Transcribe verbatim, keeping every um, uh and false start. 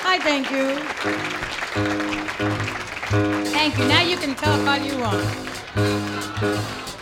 I thank you. Thank you. Now you can talk all you want.